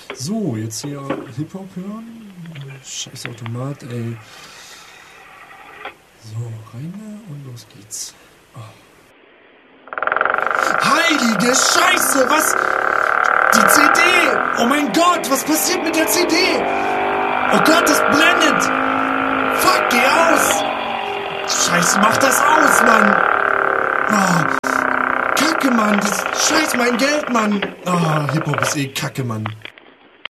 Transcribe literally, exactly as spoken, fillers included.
So, jetzt hier Hip-Hop hören. Scheiß Automat, ey. So, rein und los geht's. Oh. Heilige Scheiße, was? Die C D! Oh mein Gott, was passiert mit der C D? Oh Gott, das blendet! Fuck, geh aus! Scheiße, mach das aus, Mann! Oh, Kacke, Mann! Das Scheiß mein Geld, Mann! Oh, Hip-Hop ist eh Kacke, Mann.